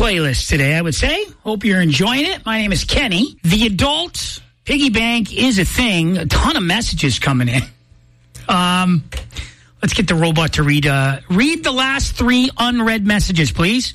playlist today, I would say. Hope you're enjoying it. My name is Kenny. The adult piggy bank is a thing. A ton of messages coming in. Let's get the robot to read the last 3 unread messages, please.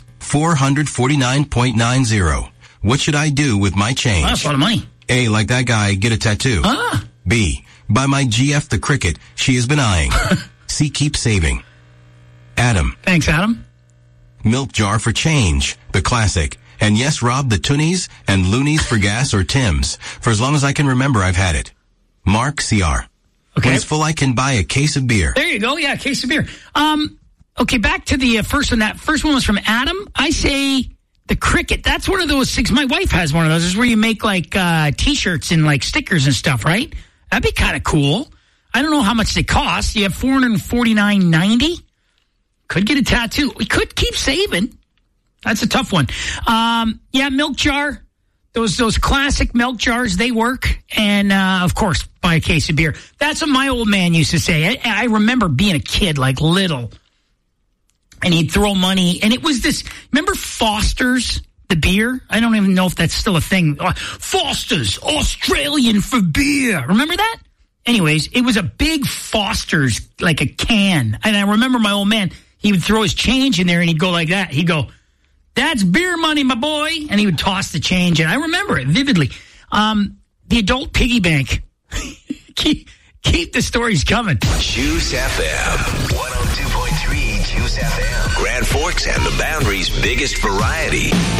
449.90. What should I do with my change? Oh, that's a lot of money. A, like that guy, get a tattoo. B, buy my GF the cricket she has been eyeing. C, keep saving. Adam. Thanks, Adam. Milk jar for change, the classic. And yes, Rob, the Toonies and Loonies for gas or Tim's. For as long as I can remember, I've had it. Mark, CR. Okay. When it's full, I can buy a case of beer. There you go. Yeah, a case of beer. Okay, back to the first one. That first one was from Adam. I say the cricket. That's one of those things. My wife has one of those. It's where you make like T-shirts and like stickers and stuff, right? That'd be kind of cool. I don't know how much they cost. You have $449.90. Could get a tattoo. We could keep saving. That's a tough one. Yeah, milk jar. Those classic milk jars, they work. And, of course, buy a case of beer. That's what my old man used to say. I remember being a kid, like little. And he'd throw money. And it was this, remember Foster's, the beer? I don't even know if that's still a thing. Foster's, Australian for beer. Remember that? Anyways, it was a big Foster's, like a can. And I remember my old man, he would throw his change in there and he'd go like that. He'd go, "That's beer money, my boy." And he would toss the change. And I remember it vividly. The adult piggy bank. keep the stories coming. Juice FM. 102.3 Juice FM. Grand Forks and the Boundary's biggest variety.